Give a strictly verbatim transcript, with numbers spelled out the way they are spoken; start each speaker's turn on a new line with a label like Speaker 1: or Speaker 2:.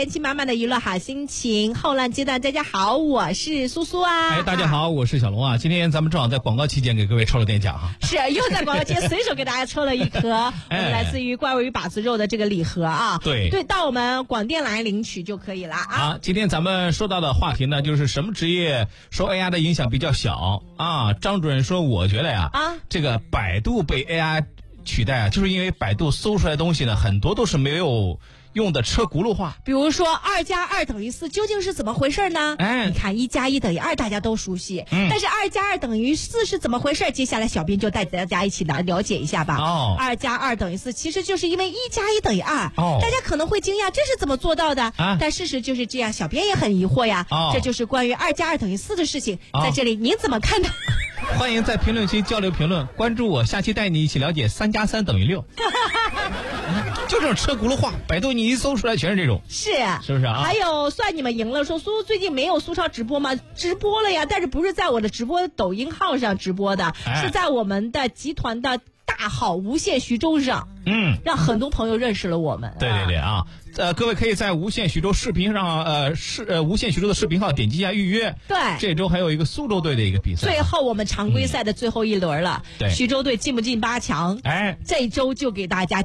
Speaker 1: 元气满满的娱乐好心情。后浪阶段，大家好，我是苏苏啊。
Speaker 2: 哎，大家好，我是小龙啊。今天咱们正好在广告期间给各位抽了点奖哈。
Speaker 1: 是，又在广告期间随手给大家抽了一盒，我们来自于怪味与把子肉的这个礼盒啊。
Speaker 2: 对
Speaker 1: 对，到我们广电来领取就可以了啊。
Speaker 2: 啊，今天咱们说到的话题呢，就是什么职业受 A I 的影响比较小啊？张主任说，我觉得呀，
Speaker 1: 啊，
Speaker 2: 这个百度被 A I 取代啊，就是因为百度搜出来的东西呢，很多都是没有用的车轱辘话。
Speaker 1: 比如说二加二等于四究竟是怎么回事呢？
Speaker 2: 哎，
Speaker 1: 你看一加一等于二大家都熟悉，
Speaker 2: 嗯，
Speaker 1: 但是二加二等于四是怎么回事？接下来小编就带大家一起来了解一下吧。
Speaker 2: 哦，
Speaker 1: 二加二等于四其实就是因为一加一等于二。
Speaker 2: 哦，
Speaker 1: 大家可能会惊讶这是怎么做到的啊？但事实就是这样，小编也很疑惑呀。哦，这就是关于二加二等于四的事情，哦，在这里您怎么看呢？
Speaker 2: 欢迎在评论区交流评论，关注我，下期带你一起了解三加三等于六。就这种车轱辘话，百度你一搜出来全是这种，
Speaker 1: 是
Speaker 2: 是不是啊？
Speaker 1: 还有算你们赢了，说苏最近没有苏超直播吗？直播了呀，但是不是在我的直播抖音号上直播的，哎，是在我们的集团的大号无限徐州上，嗯，让很多朋友认识了我们。
Speaker 2: 对对对啊，呃，各位可以在无限徐州视频上，呃，视呃无限徐州的视频号点击一下预约。
Speaker 1: 对，
Speaker 2: 这周还有一个苏州队的一个比赛，
Speaker 1: 最后我们常规赛的最后一轮了，嗯，对，徐州队进不进八强？
Speaker 2: 哎，
Speaker 1: 这周就给大家